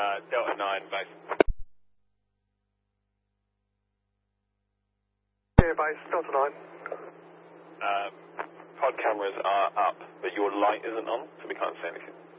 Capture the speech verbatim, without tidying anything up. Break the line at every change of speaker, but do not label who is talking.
Uh, Delta nine, base.
Yeah, base, Delta nine.
Um, pod cameras are up, but your light isn't on, so we can't see anything.